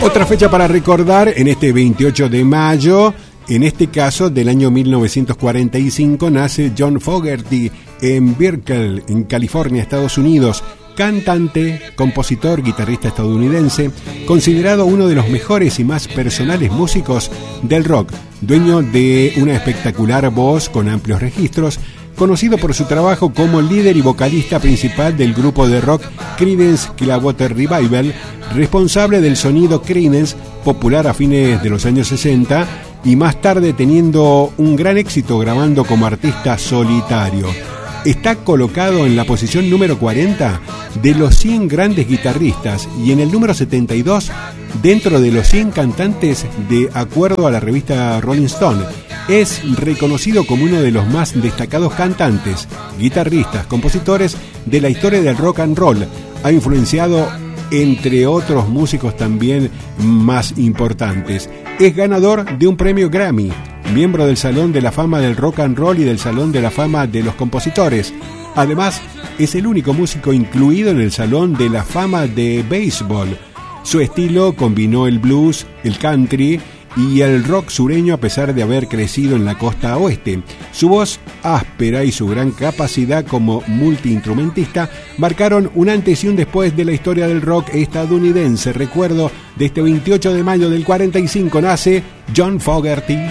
Otra fecha para recordar en este 28 de mayo, en este caso del año 1945, nace John Fogerty en Berkeley, en California, Estados Unidos. Cantante, compositor, guitarrista estadounidense, considerado uno de los mejores y más personales músicos del rock, dueño de una espectacular voz con amplios registros, conocido por su trabajo como líder y vocalista principal del grupo de rock Creedence Clearwater Revival, responsable del sonido Creedence, popular a fines de los años 60 y más tarde teniendo un gran éxito grabando como artista solitario. Está colocado en la posición número 40 de los 100 grandes guitarristas y en el número 72 dentro de los 100 cantantes de acuerdo a la revista Rolling Stone. Es reconocido como uno de los más destacados cantantes, guitarristas, compositores de la historia del rock and roll. Ha influenciado entre otros músicos también más importantes. Es ganador de un premio Grammy, miembro del Salón de la Fama del Rock and Roll y del Salón de la Fama de los Compositores. Además, es el único músico incluido en el Salón de la Fama de Béisbol. Su estilo combinó el blues, el country y el rock sureño a pesar de haber crecido en la costa oeste. Su voz áspera y su gran capacidad como multiinstrumentista marcaron un antes y un después de la historia del rock estadounidense. Recuerdo de este 28 de mayo del 45 nace John Fogerty.